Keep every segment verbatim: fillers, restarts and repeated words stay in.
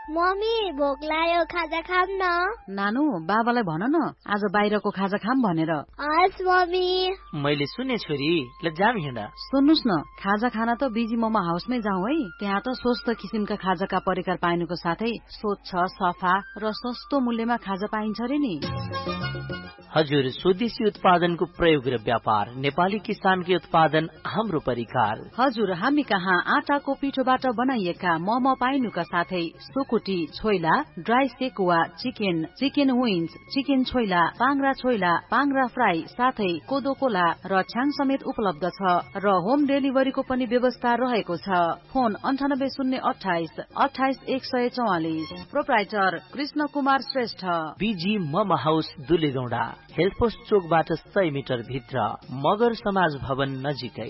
Mummy भोक लाग्यो खाजा खाम न। नानु बाबालाई भन न आज बाहिरको खाजा खाम भनेर। हस् मम्मी। मैले सुने छोरी ल जाम हिँड। सुन्नुस् न खाजा खाना त बिजी मोमो हाउसमै जाउँ है। त्यहाँ त स्वस्थ किसिमका खाजाका परिकार पाइनुको साथै स्वच्छ सफा र सस्तो मूल्यमा खाजा पाइन्छ रे नि। हजुर स्वदेशी उत्पादनको प्रयोग र व्यापार नेपाली किसानकै उत्पादन हाम्रो परिकार। हजुर हामी कहाँ आटाको पिठोबाट बनाइएका मोमो पाइनुका साथै सुकुटी choila dry sekuwa chicken chicken wings chicken choila पाङ्रा choila पाङ्रा fry साथै कोदो कोला र छ्याङ समेत उपलब्ध छ र होम डेलिभरीको पनि व्यवस्था रहेको छ। फोन अन्ठानब्बे शून्य अठाइस अठाइस एक सय चौवालिस। Proprietor Krishna Kumar Shrestha. Busy momo house दुलेगौडा health post चोकबाट सय मिटर भित्र मगर समाज भवन नजिकै।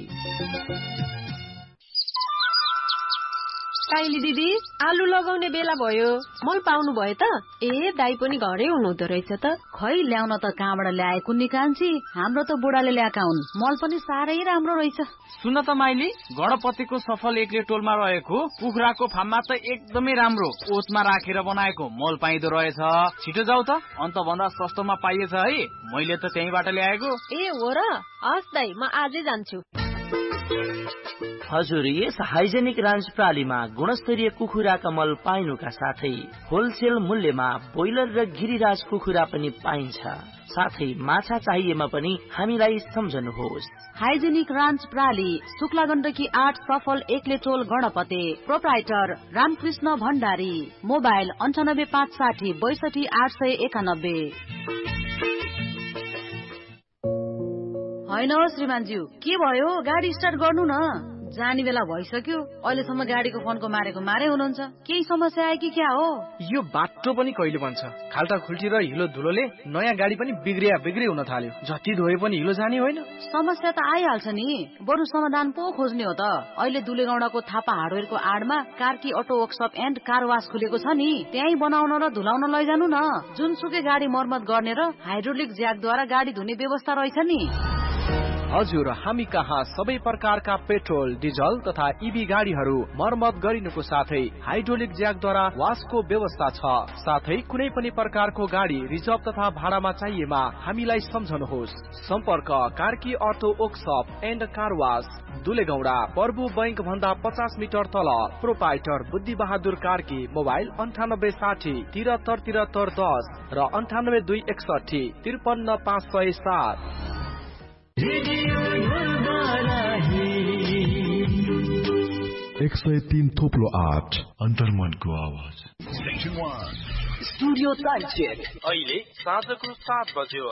काइली दिदी आलु लगाउने बेला भयो मल पाउनु भयो त? ए दाइ पनि घरै हुनुहुँदो रहेछ त। खै ल्याउन त कहाँबाट ल्याएको नि कान्छी हाम्रो त बुढाले ल्याएका हुन्। मल पनि साह्रै राम्रो रहेछ। सुन त माइली गणपतिको सफल एकले टोलमा रहेको कुखुराको फार्ममा त एकदमै राम्रो ओतमा राखेर बनाएको मल पाइदो रहेछ। छिटो जाऊ त अन्त भन्दा सस्तोमा पाइएछ है। मैले त त्यहीबाट ल्याएको। ए हो र? हस् दाइ म आजै जान्छु। हजुर यस हाइजेनिक रान्च प्रालीमा गुणस्तरीय कुखुराका मल पाइनुका साथै होलसेल मूल्यमा बोइलर र गिरिराज कुखुरा पनि पाइन्छ। साथै माछा चाहिएमा पनि हामीलाई सम्झनुहोस्। हाइजेनिक रान्च प्राली शुक्ला गण्डकी आठ सफल एकले टोल गणपते। प्रोप्राइटर रामकृष्ण भण्डारी। मोबाइल अन्ठानब्बे पाँच साठी बैसठी आठ सय एकानब्बे। होइन हो श्रीमानज्यू के भयो गाडी स्टार्ट गर्नु न। जाने बेला भइसक्यो अहिलेसम्म गाडीको फोनको मारेको मारे हुनुहुन्छ। केही समस्या आयो कि क्या हो? यो बाटो पनि कहिले बन्छ। खाल्टा खुल्टी र हिलो धुलोले नयाँ गाडी पनि बिग्रिया बिग्री हुन थाल्यो। जति धोए पनि हिलो जाने होइन। समस्या त आइहाल्छ नि बरु समाधान पो खोज्ने हो त। अहिले दुलेगौडाको Thapa हार्डवेयरको आडमा Karki auto workshop and car वास खुलेको छ नि। त्यही बनाउन र धुलाउन लैजानु न। जुनसुकै गाडी मर्मत गर्ने र हाइड्रोलिक ज्याकद्वारा गाडी धुने व्यवस्था रहेछ नि। हजुर हामी कहाँ सबै प्रकारका पेट्रोल डिजल तथा इभी गाडीहरू मर्मत गरिनुको साथै हाइड्रोलिक ज्याकद्वारा वासको व्यवस्था छ। साथै कुनै पनि प्रकारको गाडी रिजर्भ तथा भाडामा चाहिएमा हामीलाई सम्झनुहोस्। सम्पर्क Karki auto workshop and car वास दुलेगौडा प्रभु बैंक भन्दा पचास मिटर तल। प्रोप्राइटर बुद्धि बहादुर कार्की। मोबाइल अन्ठानब्बे साठी तिहत्तर तिहत्तर दस र अन्ठानब्बे दुई एकसठी त्रिपन्न पाँच सय सात। एक सय तीन थोप्लो आठ अन्तर्मनको आवाज। स्टुडियो टाइम चेक अहिले साँझको सात बज्यो।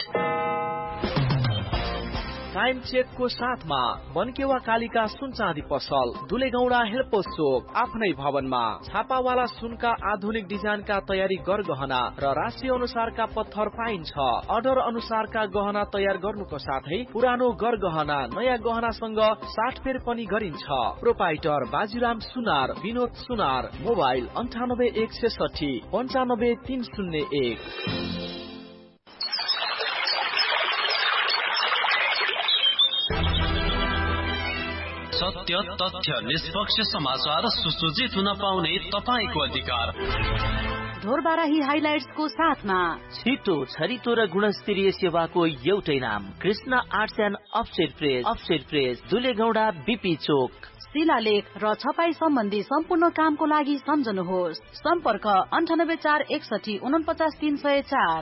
टाइम चेकको साथमा बनकेवा कालिका सुन चाँदी पसल दुलेगौडा हेल्पोस चोक आफ्नै भवनमा। छापावाला सुनका आधुनिक डिजाइनका तयारी गरगहना र राशि अनुसारका पत्थर पाइन्छ। अर्डर अनुसारका गहना तयार गर्नुको साथै पुरानो गरगहना नयाँ गहनासँग साटफेर पनि गरिन्छ। प्रोप्राइटर बाजीराम सुनार विनोद सुनार। मोबाइल अन्ठानब्बे एक छेसठी पन्चानब्बे तीन शून्य एक। सत्य तथ्य निष्पक्ष समाचार सुसज्जित हुन पाउने तपाईको अधिकार। ढोरबाराही हाइलाइट्सको साथमा छिटो छरितो र गुणस्तरीय सेवाको एउटै नाम Krishna arts and upset press. Upset press दुलेगौडा BP चोक। शिलालेख र छपाई सम्बन्धी सम्पूर्ण कामको लागि सम्झनुहोस्। सम्पर्क अन्ठानब्बे चार एकसठी उनपचास तीन सय चार।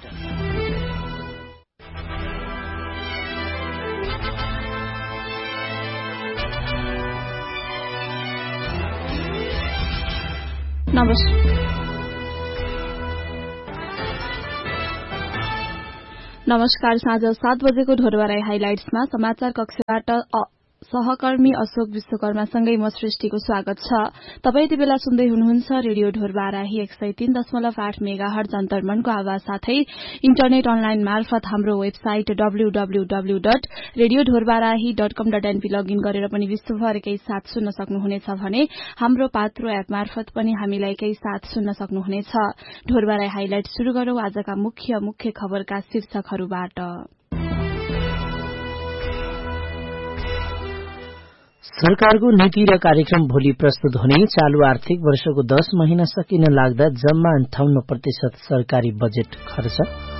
नमस्कार साँझ सात बजेको ढोरबाराई हाइलाइट्समा समाचार कक्षबाट सहकर्मी अशोक विश्वकर्मासँगै म सृष्टिको स्वागत छ। तपाईँ यति बेला सुन्दै हुनुहुन्छ रेडियो ढोरबाराही एक सय तीन दशमलव आठ मेगा हर्ज अन्तर्मनको आवाज साथै इन्टरनेट अनलाइन मार्फत हाम्रो website W W W dot radio Dhorbarahi dot कम डट एनपी लगइन गरेर पनि विश्वभरकै साथ सुन्न सक्नुहुनेछ भने हाम्रो पात्रो एप मार्फत पनि हामीलाई केही साथ सुन्न सक्नुहुनेछ। ढोरबाराई हाइलाइट शुरू गरौं आजका मुख्य मुख्य खबरका शीर्षकहरूबाट। सरकारको नीति र कार्यक्रम भोलि प्रस्तुत हुने चालू आर्थिक वर्षको दश महिना सकिन लाग्दा जम्मा अन्ठाउन्न प्रतिशत सरकारी बजेट खर्च।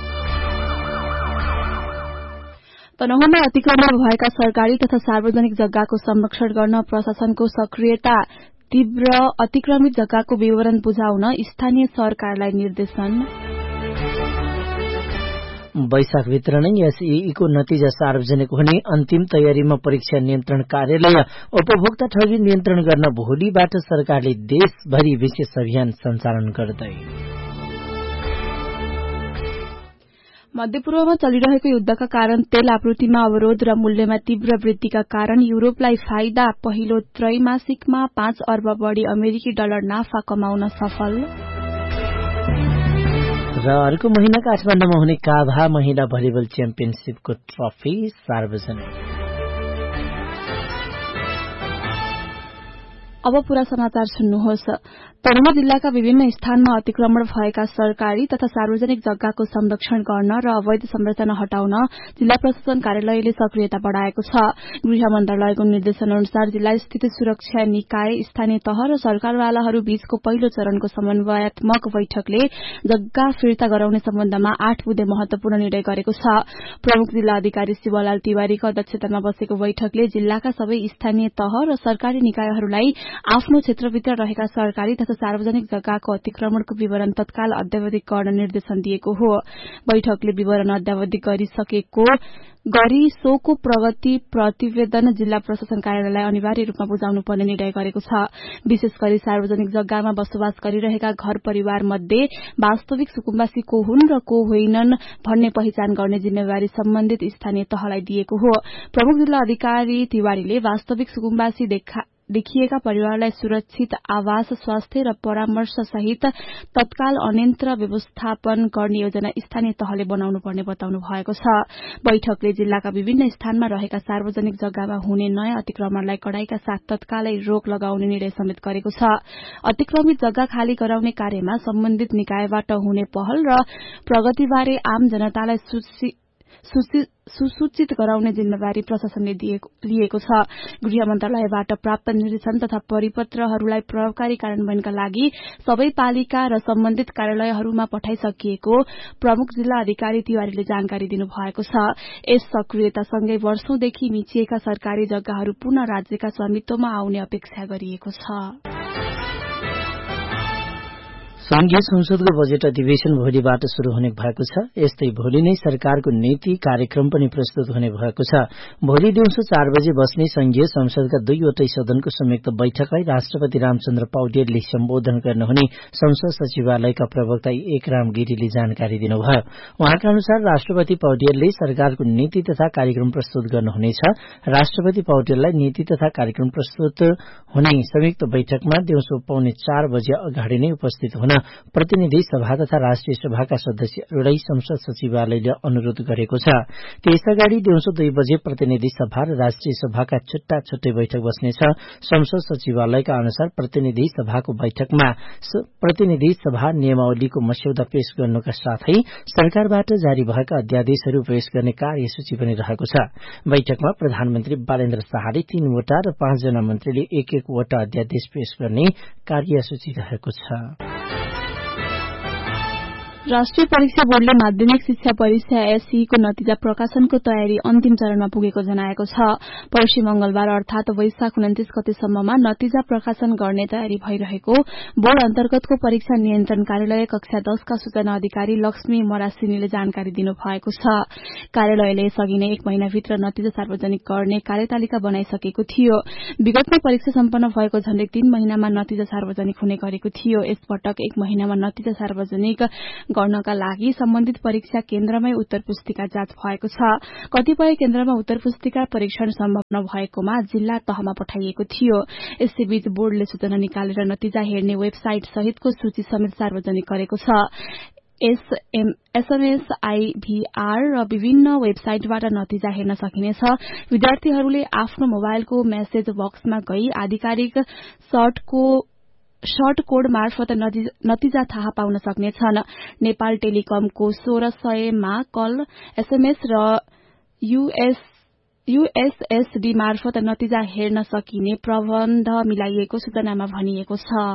तनहुँमा अतिक्रमण भएका सरकारी तथा सार्वजनिक जग्गाको संरक्षण गर्न प्रशासनको सक्रियता तीव्र। अतिक्रमित जग्गाको विवरण बुझाउन स्थानीय सरकारलाई निर्देशन। वैशाखभित्र नै एसईईको नतिजा सार्वजनिक हुने अन्तिम तयारीमा परीक्षा नियन्त्रण कार्यालय। उपभोक्ता ठगी नियन्त्रण गर्न भोलिबाट सरकारले देशभरि विशेष अभियान सञ्चालन गर्दै। मध्यपूर्वमा चलिरहेको युद्धका कारण तेल आपूर्तिमा अवरोध र मूल्यमा तीव्र वृद्धिका कारण युरोपलाई फाइदा। पहिलो त्रैमासिकमा पाँच अर्ब बढ़ी अमेरिकी डलर नाफा कमाउन सफल। र अर्को महिना काठमाडौँमा हुने काभा महिला भलिबल च्याम्पियनशीपको ट्रफी सार्वजनिक। अब पूरा समाचार सुन्नुहोस्। तनहुँ जिल्लाका विभिन्न स्थानमा अतिक्रमण भएका सरकारी तथा सार्वजनिक जग्गाको संरक्षण गर्न र अवैध संरचना हटाउन जिल्ला प्रशासन कार्यालयले सक्रियता बढ़ाएको छ। गृह मन्त्रालयको निर्देशन अनुसार जिल्ला स्थित सुरक्षा निकाय, स्थानीय तह र सरकारवालाहरू बीचको पहिलो चरणको समन्वयात्मक बैठकले जग्गा फिर्ता गराउने सम्बन्धमा आठ बुँदे महत्वपूर्ण निर्णय गरेको छ। प्रमुख जिल्ला अधिकारी शिवलाल तिवारीको अध्यक्षतामा बसेको बैठकले जिल्लाका सबै स्थानीय तह र सरकारी निकायहरूलाई आफ्नो क्षेत्रभित्र रहेका सरकारी तथा सार्वजनिक जग्गाको अतिक्रमणको विवरण तत्काल अद्यावधिक गर्न निर्देशन दिएको हो। बैठकले विवरण अद्यावधिक गरिसकेको गरी सोको प्रगति प्रतिवेदन जिल्ला प्रशासन कार्यालयलाई अनिवार्य रूपमा बुझाउनु पर्ने निर्णय गरेको छ। विशेष गरी सार्वजनिक जग्गामा बसोबास गरिरहेका घर परिवार मध्ये वास्तविक सुकुम्बासी को हुन् र को होइनन् भन्ने पहिचान गर्ने जिम्मेवारी सम्बन्धित स्थानीय तहलाई दिएको हो। प्रमुख जिल्ला अधिकारी तिवारीले वास्तविक सुकुम्बासी देखा देखिएका परिवारलाई सुरक्षित आवास, स्वास्थ्य र परामर्श सहित तत्काल अन्यन्त्र व्यवस्थापन गर्ने योजना स्थानीय तहले बनाउनु पर्ने बताउनु भएको छ। बैठकले जिल्लाका विभिन्न स्थानमा रहेका सार्वजनिक जग्गामा हुने नयाँ अतिक्रमणलाई कडाईका साथ तत्कालै रोक लगाउने निर्णय समेत गरेको छ। अतिक्रमित जग्गा खाली गराउने कार्यमा सम्बन्धित निकायबाट हुने पहल र प्रगतिबारे आम जनतालाई सुसूचित गराउने जिम्मेवारी प्रशासनले लिएको छ। गृह मन्त्रालयबाट प्राप्त निर्देशन तथा परिपत्रहरूलाई प्रभावकारी कार्यान्वयनका लागि सबै पालिका र सम्बन्धित कार्यालयहरूमा पठाइसकिएको प्रमुख जिल्ला अधिकारी तिवारीले जानकारी दिनुभएको छ। यस सक्रियतासँगै वर्षौंदेखि मिचिएका सरकारी जग्गाहरू पुनः राज्यका स्वामित्वमा आउने अपेक्षा गरिएको छ। संघीय संसदको बजेट अधिवेशन भोलिबाट शुरू हुने भएको छ। यस्तै भोलि नै सरकारको नीति कार्यक्रम पनि प्रस्तुत हुने भएको छ। भोलि दिउँसो चार बजे बस्ने संघीय संसदका दुईवटै सदनको संयुक्त बैठकलाई राष्ट्रपति रामचन्द्र पौडेलले सम्बोधन गर्नुहुने संसद सचिवालयका प्रवक्ता एकराम गिरीले जानकारी दिनुभयो। उहाँका अनुसार राष्ट्रपति पौडेलले सरकारको नीति तथा कार्यक्रम प्रस्तुत गर्नुहुनेछ। राष्ट्रपति पौडेललाई नीति तथा कार्यक्रम प्रस्तुत हुने संयुक्त बैठकमा दिउँसो पौने चार बजे अगाडि नै उपस्थित हुन प्रतिनिधि सभा तथा राष्ट्रिय सभाका सदस्यहरूलाई संसद सचिवालयले अनुरोध गरेको छ। त्यसअगाडि दिउँसो दुई बजे प्रतिनिधि सभा र राष्ट्रिय सभाका छुट्टा छुट्टै बैठक बस्नेछ। संसद सचिवालयका अनुसार प्रतिनिधि सभाको बैठकमा प्रतिनिधि सभा नियमावलीको मस्यौदा पेश गर्नुका साथै सरकारबाट जारी भएका अध्यादेशहरू पेश गर्ने कार्यसूची पनि रहेको छ। बैठकमा प्रधानमन्त्री बालेन्द्र शाहले तीनवटा र पाँचजना मन्त्रीले एक एकवटा अध्यादेश पेश गर्ने कार्यसूची रहेको छ। राष्ट्रिय परीक्षा बोर्डले माध्यमिक शिक्षा परीक्षा एसईईको नतिजा प्रकाशनको तयारी अन्तिम चरणमा पुगेको जनाएको छ। पर्सि मंगलबार अर्थात वैशाख उन्तिस गतेसम्ममा नतिजा प्रकाशन गर्ने तयारी भइरहेको बोर्ड अन्तर्गतको परीक्षा नियन्त्रण कार्यालय कक्षा दशका सूचना अधिकारी लक्ष्मी मरासिनीले जानकारी दिनुभएको छ। कार्यालयले यसअघि नै एक महिनाभित्र नतिजा सार्वजनिक गर्ने कार्यतालिका बनाइसकेको थियो। विगतमा परीक्षा सम्पन्न भएको झण्डै तीन महिनामा नतिजा सार्वजनिक हुने गरेको थियो। यसपटक एक महिनामा नतिजा सार्वजनिक गर्नका लागि सम्बन्धित परीक्षा केन्द्रमै उत्तर पुस्तिका जाँच भएको छ। कतिपय केन्द्रमा उत्तर पुस्तिका परीक्षण सम्भव नभएकोमा जिल्ला तहमा पठाइएको थियो। यसैबीच बोर्डले सूचना निकालेर नतिजा हेर्ने वेबसाइट सहितको सूची समेत सार्वजनिक गरेको छ। एसएमएस, आईभीआर र विभिन्न वेबसाइटबाट नतिजा हेर्न सकिनेछ। विद्यार्थीहरूले आफ्नो मोबाइलको मेसेज बक्समा गई आधिकारिक सर्टको सर्ट कोड मार्फत नतिजा थाहा पाउन सक्नेछन्। नेपाल टेलिकमको सोह्र सयमा कल, एसएमएस र यूएस यूएसएसडी मार्फत नतिजा हेर्न सकिने प्रबन्ध मिलाइएको सूचनामा भनिएको छ।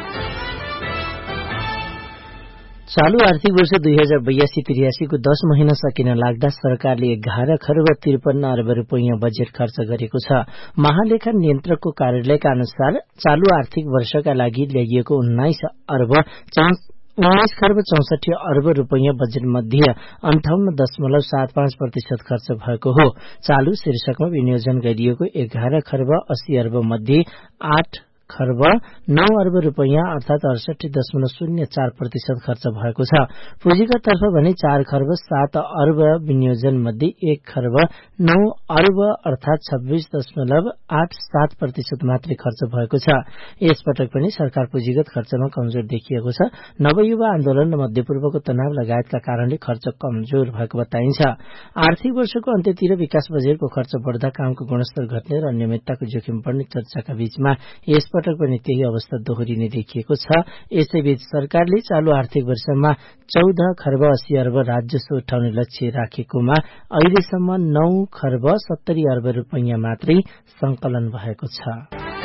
चालू आर्थिक वर्ष दुई हजार बयासी त्रियासीको दश महिना सकिन लाग्दा सरकारले एघार खर्ब त्रिपन्न अर्ब रूपियाँ बजेट खर्च गरेको छ। महालेखा नियन्त्रकको कार्यालयका अनुसार चालू आर्थिक वर्षका लागि ल्याइएको उन्नाइस अर्ब उन्नाइस खर्ब चौसठी अर्ब रूपियाँ बजेट मध्ये अन्ठाउन्न दशमलव सात पाँच प्रतिशत खर्च भएको हो। चालू शीर्षकमा विनियोजन गरिएको एघार खर्ब अस्सी अर्ब मध्ये आठ खर्ब नौ अर्ब रूपियाँ अर्थात अडसठी दशमलव शून्य चार प्रतिशत खर्च भएको छ। पुँजीका तर्फ भने चार खर्ब सात अर्ब विनियोजन मध्ये एक खर्ब नौ अर्ब अर्थात छब्बीस दशमलव आठ सात प्रतिशत मात्रै खर्च भएको छ। यसपटक पनि सरकार पुँजीगत खर्चमा कमजोर देखिएको छ। नवयुवा आन्दोलन र मध्यपूर्वको तनाव लगायतका कारणले खर्च कमजोर भएको बताइन्छ। आर्थिक वर्षको अन्त्यतिर विकास बजेटको खर्च बढ़दा कामको गुणस्तर घट्ने र अनियमितताको जोखिम बढ़ने चर्चाका बीचमा यस पटक पनि त्यही अवस्था दोहोरिने देखिएको छ। यसैबीच सरकारले चालू आर्थिक वर्षमा चौध खर्ब अस्सी अर्ब राजस्व उठाउने लक्ष्य राखेकोमा अहिलेसम्म नौ खर्ब सत्तरी अर्ब रूपियाँ मात्रै संकलन भएको छ।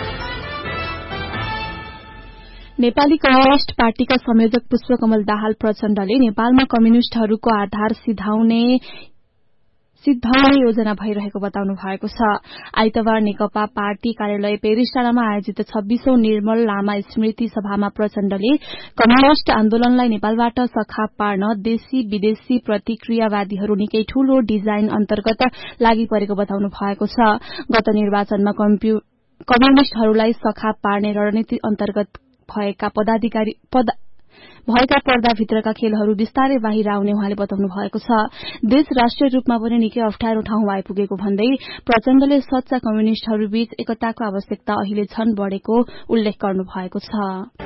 नेपाली कम्युनिष्ट पार्टीका संयोजक पुष्पकमल दाहाल प्रचण्डले नेपालमा कम्युनिष्टहरूको आधार सिधाउने सिद्धाउने योजना भइरहेको बताउनु भएको छ। आइतबार नेकपा पार्टी कार्यालय पेरिस डाँडामा आयोजित छब्बीसौं निर्मल लामा स्मृति सभामा प्रचण्डले कम्युनिष्ट आन्दोलनलाई नेपालबाट सखाप पार्न देशी विदेशी प्रतिक्रियावादीहरू निकै ठूलो डिजाइन अन्तर्गत लागि परेको बताउनु भएको छ। गत निर्वाचनमा कम्युनिष्टहरूलाई सखाप पार्ने रणनीति अन्तर्गत भएका पदाधिकारी पद भएका पर्दाभित्रका खेलहरू विस्तारै बाहिर आउने उहाँले बताउनु भएको छ। देश राष्ट्रिय रूपमा पनि निकै अप्ठ्यारो ठाउँमा आइपुगेको भन्दै प्रचण्डले सच्चा कम्युनिष्टहरूबीच एकताको आवश्यकता अहिले झन बढ़ेको उल्लेख गर्नु भएको छ।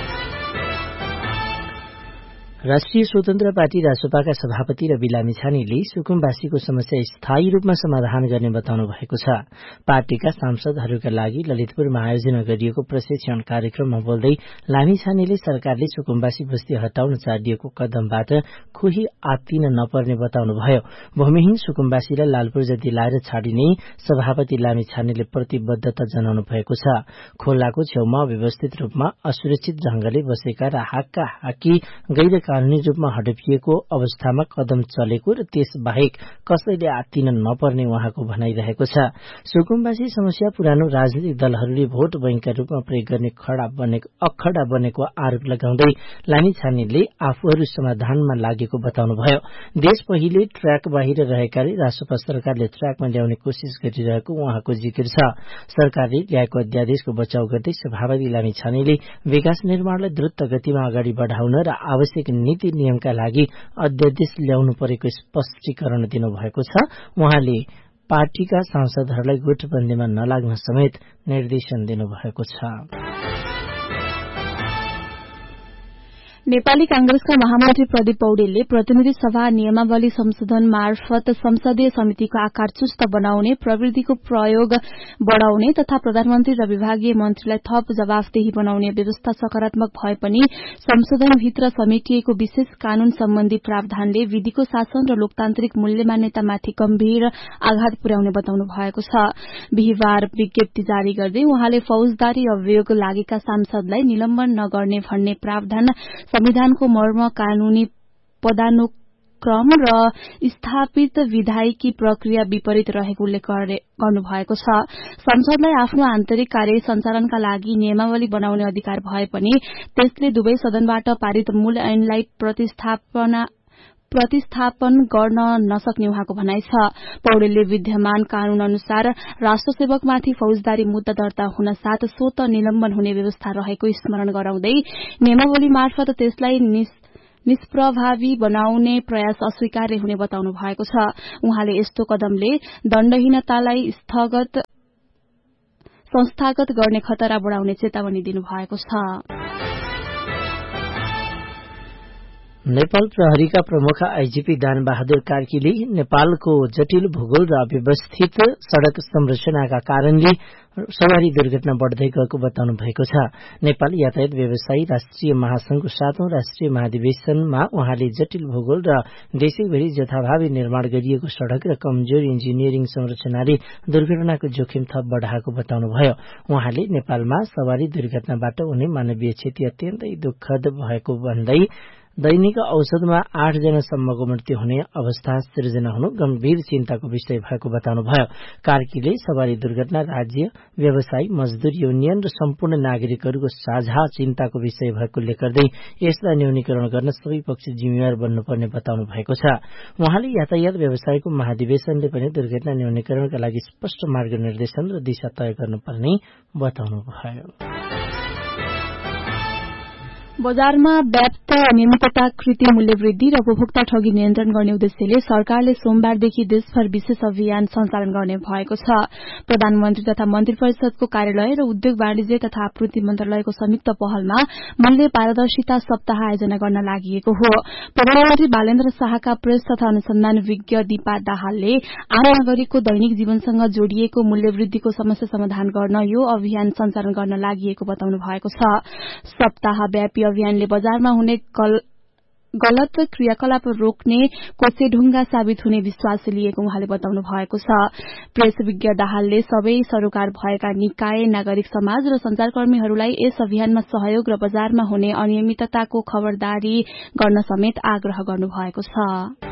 राष्ट्रिय स्वतन्त्र पार्टी रासोपाका सभापति र बिलामी छानेले सुकुम्बासीको समस्या स्थायी रूपमा समाधान गर्ने बताउनु भएको छ। पार्टीका सांसदहरूका लागि ललितपुरमा आयोजना गरिएको प्रशिक्षण कार्यक्रममा बोल्दै लामी छानेले सरकारले सुकुम्बासी बस्ती हटाउन चालिएको कदमबाट कोही आत्तिन नपर्ने बताउनुभयो। भूमिहीन सुकुम्बासीलाई लालपुर जति लाएर छाडिने सभापति लामी छानेले प्रतिबद्धता जनाउनु भएको छ। खोलाको छेउमा व्यवस्थित रूपमा असुरक्षित ढंगले बसेका र हाक्का हाकी गैर कानूनी रूपमा हडपिएको अवस्थामा कदम चलेको र त्यसबाहेक कसैले आत्तिन नपर्ने उहाँको भनाइरहेको छ। सुकुम्बासी समस्या पुरानो राजनीतिक दलहरूले भोट बैंकका रूपमा प्रयोग गर्ने खडा बनेको अखडा बनेको आरोप लगाउँदै लामी छानेले आफूहरू समाधानमा लागेको बताउनुभयो। देश पहिले ट्र्याक बाहिर रहेकाले रासोपा सरकारले ट्र्याकमा ल्याउने कोशिश गरिरहेको उहाँको जिकिर छ। सरकारले ल्याएको अध्यादेशको बचाउ गर्दै सभापति लामी छानेले विकास निर्माणलाई द्रुत गतिमा अगाडि बढ़ाउन र आवश्यक नीति नियमका लागि अध्यादेश ल्याउनु परेको स्पष्टीकरण दिनुभएको छ। उहाँले पार्टीका सांसदहरूलाई गुटबन्दीमा नलाग्न समेत निर्देशन दिनुभएको छ। नेपाली कांग्रेसका महामन्त्री प्रदीप पौडेलले प्रतिनिधि सभा नियमावली संशोधन मार्फत संसदीय समितिको आकार चुस्त बनाउने, प्रविधिको प्रयोग बढ़ाउने तथा प्रधानमन्त्री र विभागीय मन्त्रीलाई थप जवाफदेही बनाउने व्यवस्था सकारात्मक भए पनि संशोधनभित्र समेटिएको विशेष कानून सम्बन्धी प्रावधानले विधिको शासन र लोकतान्त्रिक मूल्य मान्यतामाथि गम्भीर आघात पुर्याउने बताउनु भएको छ। बिहिबार विज्ञप्ति जारी गर्दै उहाँले फौजदारी अभियोग लागेका सांसदलाई निलम्बन नगर्ने भन्ने प्रावधान संविधानको मर्म, कानूनी पदानुक्रम र स्थापित विधायिकी प्रक्रिया विपरीत रहेको उल्लेख गर्नुभएको छ। संसदलाई आफ्नो आन्तरिक कार्य सञ्चालनका लागि नियमावली बनाउने अधिकार भए पनि त्यसले दुवै सदनबाट पारित मूल ऐनलाई प्रतिस्थापना प्रतिस्थापन गर्न नसक्ने उहाँको भनाइ छ। पौडेलले विद्यमान कानून अनुसार राष्ट्रसेवकमाथि फौजदारी मुद्दा दर्ता हुन साथ स्वत निलम्बन हुने व्यवस्था रहेको स्मरण गराउँदै नियमावली मार्फत त्यसलाई निष्प्रभावी बनाउने प्रयास अस्वीकार्य हुने बताउनु भएको छ। उहाँले यस्तो कदमले दण्डहीनतालाई स्थगत संस्थागत गर्ने खतरा बढ़ाउने चेतावनी दिनुभएको छ। नेपाल प्रहरीका प्रमुख आईजीपी दान बहादुर कार्कीले नेपालको जटिल भूगोल र अव्यवस्थित सड़क संरचनाका कारणले सवारी दुर्घटना बढ़दै गएको बताउनु भएको छ। नेपाल यातायात व्यवसायी राष्ट्रिय महासंघको सातौं राष्ट्रिय महाधिवेशनमा उहाँले जटिल भूगोल र देशैभरि जथाभावी निर्माण गरिएको सड़क र कमजोर इन्जिनियरिङ संरचनाले दुर्घटनाको जोखिम थप बढ़ाएको बताउनुभयो। उहाँले नेपालमा सवारी दुर्घटनाबाट हुने मानवीय क्षति अत्यन्तै दुःखद भएको भन्दै दैनिक औषधमा आठ जनासम्मको मृत्यु हुने अवस्था सृजना हुनु गम्भीर चिन्ताको विषय भएको बताउनुभयो। कार्कीले सवारी दुर्घटना राज्य व्यवसायी मजदूर युनियन र सम्पूर्ण नागरिकहरूको साझा चिन्ताको विषय भएको उल्लेख गर्दै यसलाई न्यूनीकरण गर्न सबै पक्ष जिम्मेवार बन्नुपर्ने बताउनु भएको छ। उहाँले यातायात व्यवसायको महाधिवेशनले पनि दुर्घटना न्यूनीकरणका लागि स्पष्ट मार्गनिर्देशन र दिशा तय गर्नुपर्ने बताउनुभयो। बजारमा व्याप्त अनियमितता, कृत्रिम मूल्य वृद्धि र उपभोक्ता ठगी नियन्त्रण गर्ने उद्देश्यले सरकारले सोमबारदेखि देशभर विशेष अभियान सञ्चालन गर्ने भएको छ। प्रधानमन्त्री तथा मन्त्री परिषदको कार्यालय र उद्योग वाणिज्य तथा आपूर्ति मन्त्रालयको संयुक्त पहलमा मूल्य पारदर्शिता सप्ताह आयोजना गर्न लागि हो। प्रधानमन्त्री बालेन्द्र शाहका प्रेस तथा अनुसन्धान विज्ञ दीपा दाहालले आम नागरिकको दैनिक जीवनसँग जोडिएको मूल्य वृद्धिको समस्या समाधान गर्न यो अभियान सञ्चालन गर्न लागि बताउनु भएको छ। सप्ताहव्यापी अभियानले बजारमा हुने गलत क्रियाकलाप रोक्ने कोसेढुङ्गा साबित हुने विश्वास लिएको उहाँले बताउनु भएको छ। प्रेस विज्ञ दाहालले सबै सरोकार भएका निकाय, नागरिक समाज र संचारकर्मीहरूलाई यस अभियानमा सहयोग र बजारमा हुने अनियमितताको खबरदारी गर्न समेत आग्रह गर्नुभएको छ।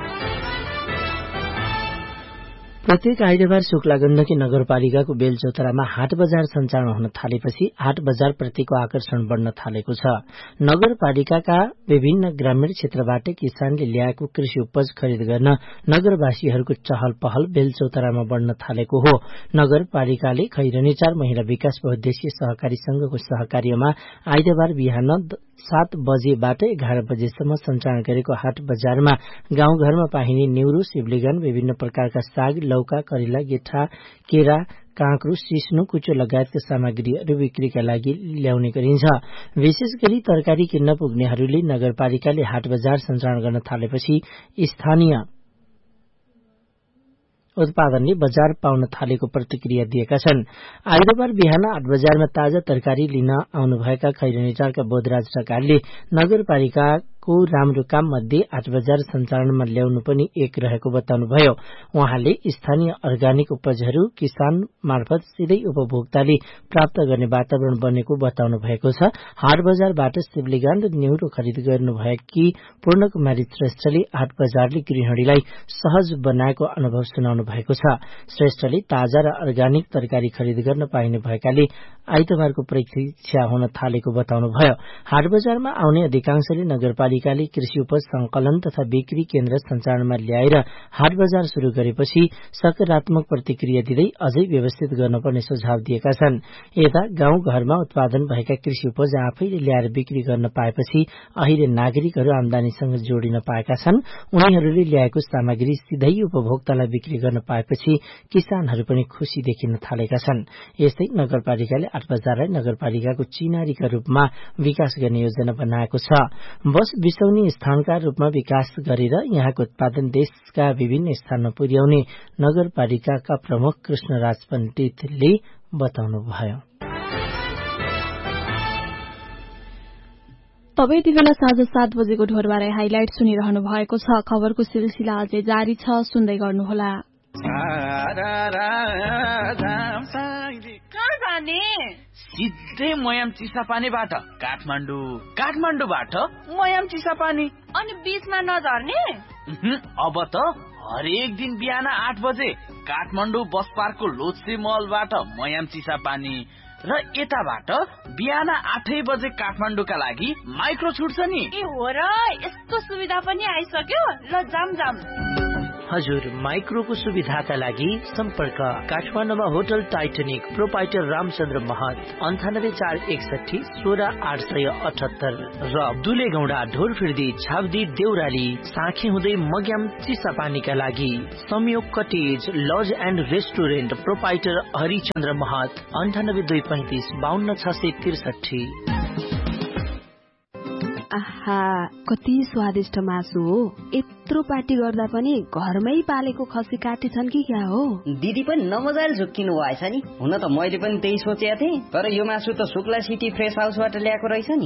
प्रत्येक आइतबार शुक्ला गण्डकी नगरपालिकाको बेलचौतारामा हाट बजार सञ्चालन हुन थालेपछि हाट बजार प्रतिको आकर्षण बढ़न थालेको छ। नगरपालिकाका विभिन्न ग्रामीण क्षेत्रबाट किसानले ल्याएको कृषि उपज खरिद गर्न नगरवासीहरूको चहल पहल बेलचौतारामा बढ़न थालेको हो। नगरपालिकाले खैरनीचार महिला विकास बहुद्देश्यीय सहकारी संघको सहकार्यमा आइतबार बिहान सात बजेबाट एघार बजेसम्म सञ्चालन गरेको हाट बजारमा गाउँघरमा पाइने न्यूरो, सिब्लिगन, विभिन्न प्रकारका साग, लौका, करेला, गेठा, केरा, काँक्रो, सिस्नो, कुचो लगायतका सामग्रीहरू बिक्रीका लागि ल्याउने गरिन्छ। विशेष गरी तरकारी किन्न पुग्नेहरूले नगरपालिकाले हाट बजार सञ्चालन गर्न थालेपछि स्थानीय उत्पादनले बजार पाउन थालेको प्रतिक्रिया दिएका छन्। आइतबार बिहान हाट बजारमा ताजा तरकारी लिन आउनुभएका खैरनीचारका बोधराज ढकालले नगरपालिकाको राम्रो काम मध्ये हाट बजार सञ्चालनमा ल्याउनु पनि एक रहेको बताउनुभयो। उहाँले स्थानीय अर्गानिक उपजहरू किसान मार्फत सिधै उपभोक्ताले प्राप्त गर्ने वातावरण बनेको बताउनु भएको छ। हाट बजारबाट सिब्लिगन र न्यूरो खरिद गर्नुभएकी पूर्णकुमारी श्रेष्ठले हाट बजारले गृहिणीलाई सहज बनाएको अनुभव सुनाउनु भएको छ। श्रेष्ठले ताजा र अर्गानिक तरकारी खरिद गर्न पाइने भएकाले आइतबारको प्रतीक्षा हुन थालेको बताउनुभयो। हाट बजारमा आउने अधिकांशले नगरपालिकाले कृषि उपज संकलन तथा बिक्री केन्द्र सञ्चालनमा ल्याएर हाट बजार शुरू गरेपछि सकारात्मक प्रतिक्रिया दिँदै अझै व्यवस्थित गर्नुपर्ने सुझाव दिएका छन्। यता गाउँ घरमा उत्पादन भएका कृषि उपज आफैले ल्याएर बिक्री गर्न पाएपछि अहिले नागरिकहरू आमदानीसँग जोडिन पाएका छन्। उनीहरूले ल्याएको सामग्री सिधै उपभोक्तालाई बिक्री गर्न पाएपछि किसानहरू पनि खुशी देखिन थालेका छन्। यस्तै नगरपालिकाले हाट बजारलाई नगरपालिकाको चिनारीका रूपमा विकास गर्ने योजना बनाएको छ। बस बिसौनी स्थानका रूपमा विकास गरेर यहाँको उत्पादन देशका विभिन्न स्थानमा पुर्याउने नगरपालिकाका प्रमुख कृष्णराज पण्डितले बताउनुभयो। तपाईँ यति बेला साँझ सात बजेको ढोरबारे हाइलाइट सुनिरहनु भएको छ। खबरको सिलसिला अझै जारी छ, सुन्दै गर्नुहोला। सिधै मयाम चिसापानीबाट काठमाडौँ, काठमाडौँबाट मयाम चिसापानी, अनि बीचमा नझर्ने। अब त हरेक दिन बिहान आठ बजे काठमाडौँ बस पार्कको लोत्से मलबाट मयाम चिसापानी र यताबाट बिहान आठै बजे काठमाडौँका लागि माइक्रो छुट्छ नि। ए हो र, यस्तो सुविधा पनि आइसक्यो। ल जाम जाम। हजुर, माइक्रोको सुविधाका लागि सम्पर्क काठमाडौँमा होटल टाइटनिक, प्रोपाइटर रामचन्द्र महत, अन्ठानब्बे चार एकसठी सोह्र आठ सय अठहत्तर र दुलेगौडा, ढोरफिर्दी, छाब्दी, देउराली, साँखे हुँदै मग्याम चिसापानीका लागि संयोग cottage laws and restaurant, proprietor Harichandra महत, अन्ठानब्बे दुई पैंतिस बाहन्न छ सय त्रिसठी। आहा कति स्वादिष्ट मासु हो। यत्रो पार्टी गर्दा पनि घरमै पालेको खसी काटेछन् कि क्या हो? दिदी पनि नमजाले झुक्किनु भएछ नि। हुन त मैले पनि त्यही सोचेको थिएँ, तर यो मासु त शुक्ला सिटी फ्रेस हाउसबाट ल्याएको रहेछ नि।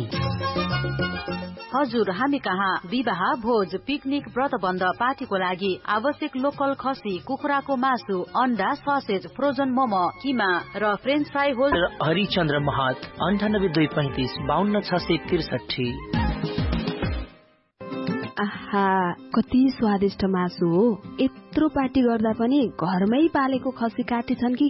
हजुर, हामी कहाँ विवाह, भोज, पिकनिक, व्रतबन्ध, पार्टीको लागि आवश्यक लोकल खसी, कुखुराको मासु, अन्डा, ससेज, फ्रोजन मोमो, किमा र फ्रेन्च फ्राई होल। हरिचन्द्र महत अन्ठानब्बे दुई पैंतिस बाहन्न छ सय त्रिसठी। आहा कति स्वादिष्ट मासु हो। यत्रो पार्टी गर्दा पनि घरमै पालेको खसी काटेछन् कि